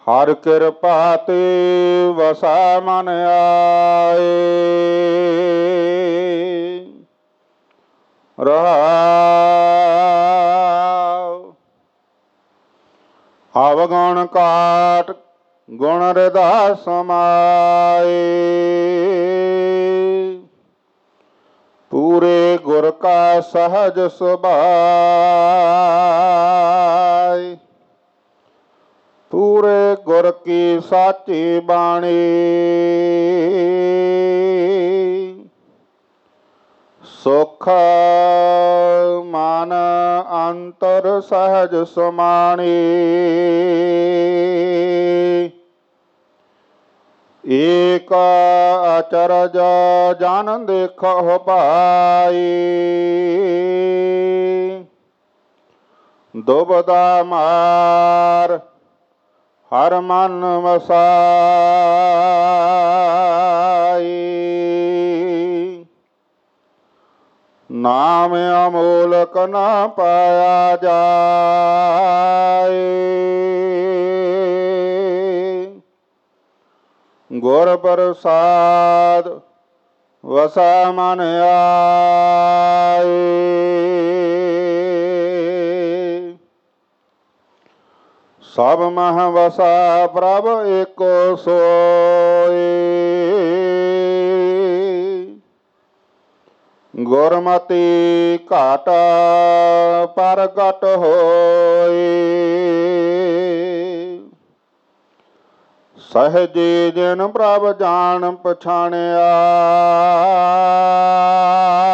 ਹਰ ਕਿਰਪਾ ਤੇ ਵਸੈ ਮਨ ਆਏ। ਰਹਾਉ ਅਵਗੁਣ ਕਾਟ ਗੁਣ ਰਿਦਾ ਸਮਾਏ। ਪੂਰੇ ਗੁਰ ਕਾ ਸਹਜ ਸੁਭਾਇ। ਪੂਰੇ ਗੁਰ ਕੀ ਸਾਚੀ ਬਾਣੀ। ਸੁਖ ਮਨ ਅੰਤਰ ਸਹਜ ਸਮਾਣੀ। ਏਕ ਅਚਰਜ ਜਨ ਦੇਖਹੁ ਭਾਈ। ਦੁਬਦਾ ਮਾਰ ਹਰ ਮਨ ਵਸਾਈ। ਨਾਮ ਅਮੋਲਕ ਨਾ ਪਾਇਆ ਜਾਏ। ਗੁਰ ਪ੍ਰਸਾਦ ਵਸੈ ਮਨ ਆਏ। ਸਭ ਮਹ ਵਸੈ ਪ੍ਰਭ ਏਕੋ ਸੋਇ। ਗੁਰਮਤਿ ਘਾਟ ਪ੍ਰਗਟ ਹੋਏ। ਸਹਜੇ ਜਿਨ ਪ੍ਰਭ ਜਾਣ ਪਛਾਣਿਆ।